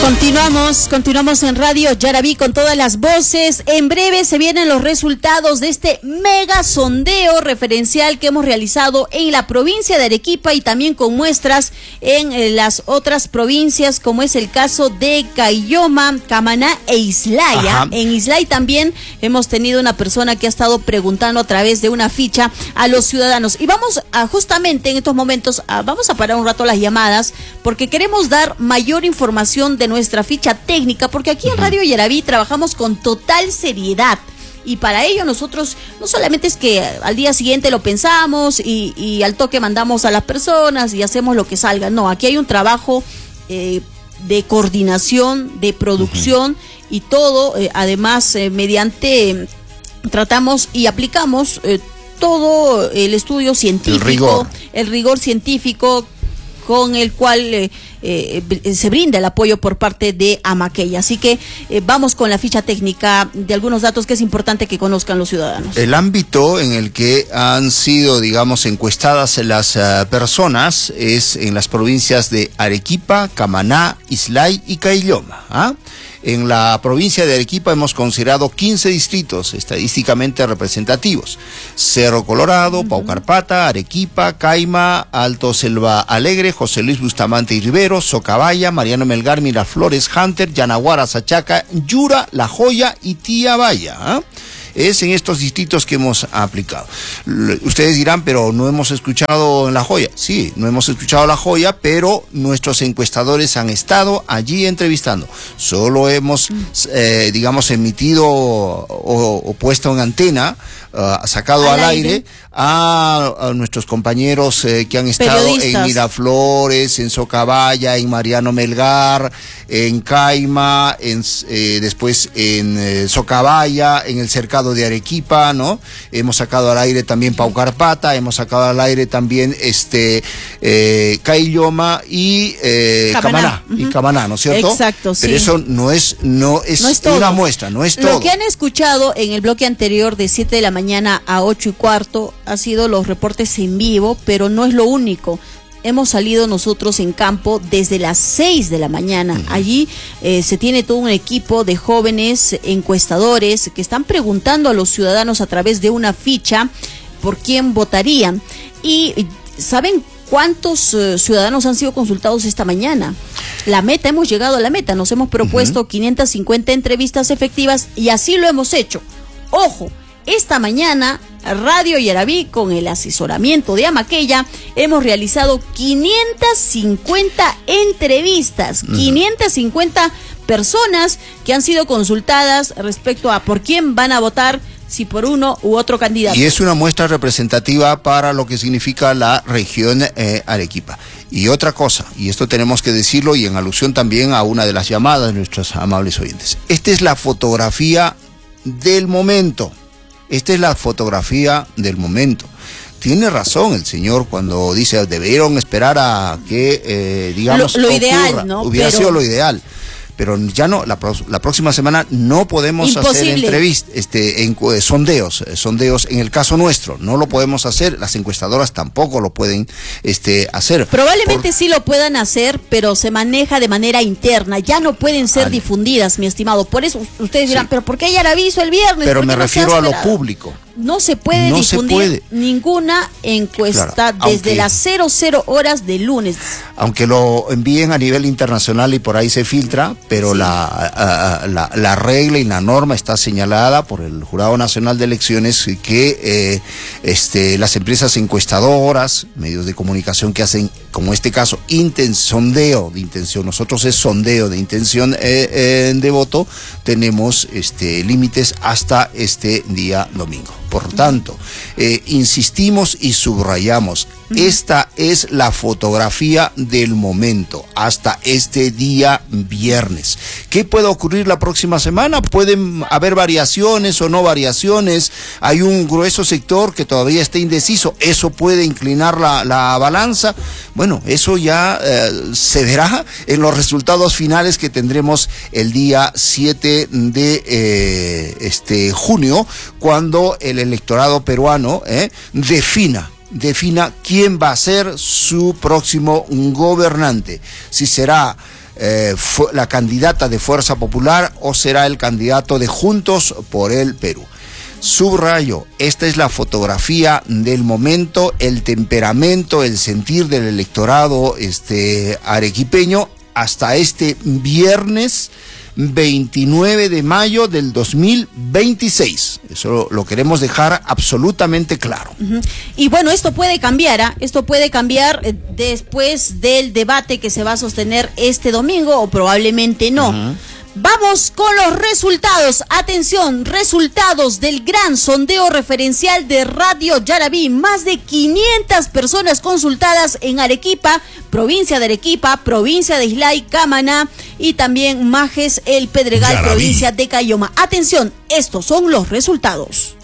Continuamos en Radio Yarabí con todas las voces. En breve se vienen los resultados de este mega sondeo referencial que hemos realizado en la provincia de Arequipa y también con muestras en las otras provincias, como es el caso de Caylloma, Camaná e Islaya. En Islay también hemos tenido una persona que ha estado preguntando a través de una ficha a los ciudadanos. Y vamos a, justamente en estos momentos, vamos a parar un rato las llamadas porque queremos dar mayor información de nuestra ficha técnica, porque aquí en Radio Yarabí trabajamos con total seriedad y para ello nosotros no solamente es que al día siguiente lo pensamos y al toque mandamos a las personas y hacemos lo que salga, no, aquí hay un trabajo de coordinación, de producción y todo, además mediante tratamos y aplicamos todo el estudio científico, el rigor científico con el cual se brinda el apoyo por parte de Amaqueya. Así que vamos con la ficha técnica de algunos datos que es importante que conozcan los ciudadanos. El ámbito en el que han sido, digamos, encuestadas las personas es en las provincias de Arequipa, Camaná, Islay y Caylloma. En la provincia de Arequipa hemos considerado 15 distritos estadísticamente representativos: Cerro Colorado, Paucarpata, Arequipa, Caima, Alto Selva Alegre, José Luis Bustamante y Rivero, Socabaya, Mariano Melgar, Miraflores, Hunter, Yanaguara, Sachaca, Yura, La Joya y Tiabaya. Es en estos distritos que hemos aplicado. Ustedes dirán, pero no hemos escuchado La Joya. Sí, no hemos escuchado La Joya, pero nuestros encuestadores han estado allí entrevistando. Solo hemos, digamos, emitido o puesto en antena, sacado al aire a nuestros compañeros que han estado en Miraflores, en Socabaya, en Mariano Melgar, en Caima, después en Socabaya, en el cercado de Arequipa, ¿no? Hemos sacado al aire también Paucarpata, hemos sacado al aire también Caylloma y Camaná, ¿no es cierto? Exacto, sí. Pero eso no es una muestra, no es todo. Lo que han escuchado en el bloque anterior de 7 de la mañana a 8:15 ha sido los reportes en vivo, pero no es lo único. Hemos salido nosotros en campo desde las 6 de la mañana. Allí se tiene todo un equipo de jóvenes encuestadores que están preguntando a los ciudadanos a través de una ficha por quién votarían. Y ¿saben cuántos ciudadanos han sido consultados esta mañana? Hemos llegado a la meta, nos hemos propuesto 550 entrevistas efectivas y así lo hemos hecho. Ojo, esta mañana Radio Yarabí, con el asesoramiento de Amaqueya, hemos realizado 550 entrevistas, 550 personas que han sido consultadas respecto a por quién van a votar, si por uno u otro candidato. Y es una muestra representativa para lo que significa la región Arequipa. Y otra cosa, y esto tenemos que decirlo y en alusión también a una de las llamadas de nuestros amables oyentes, esta es la fotografía del momento. Esta es la fotografía del momento. Tiene razón el señor cuando dice debieron esperar a que, digamos, lo ideal, ¿no? Hubiera sido lo ideal. Pero ya no, la próxima semana no podemos hacer entrevistas, sondeos en el caso nuestro, no lo podemos hacer, las encuestadoras tampoco lo pueden hacer. Probablemente sí lo puedan hacer, pero se maneja de manera interna, ya no pueden ser difundidas, mi estimado. Por eso ustedes dirán, pero ¿por qué hay aviso el viernes? Pero me refiero a lo público. No se puede difundir ninguna encuesta desde las 00 horas de lunes. Aunque lo envíen a nivel internacional y por ahí se filtra, pero la regla y la norma está señalada por el Jurado Nacional de Elecciones que las empresas encuestadoras, medios de comunicación que hacen, como este caso, sondeo de intención, nosotros es sondeo de intención de voto, tenemos límites hasta este día domingo. Por tanto, insistimos y subrayamos, esta es la fotografía del momento hasta este día viernes. ¿Qué puede ocurrir la próxima semana? Pueden haber variaciones o no variaciones. Hay un grueso sector que todavía está indeciso. Eso puede inclinar la balanza. Bueno, eso ya se verá en los resultados finales que tendremos el día 7 de junio, cuando el electorado peruano defina quién va a ser su próximo gobernante. Si será la candidata de Fuerza Popular o será el candidato de Juntos por el Perú. Subrayo, esta es la fotografía del momento, el temperamento, el sentir del electorado arequipeño hasta este viernes 29 de mayo del 2026. Eso lo queremos dejar absolutamente claro. Y bueno, esto puede cambiar, esto puede cambiar después del debate que se va a sostener este domingo o probablemente no. Vamos con los resultados. Atención, resultados del gran sondeo referencial de Radio Yarabí. Más de 500 personas consultadas en Arequipa, provincia de Arequipa, provincia de Islay, Camaná y también Majes, El Pedregal, Yarabí, provincia de Caylloma. Atención, estos son los resultados.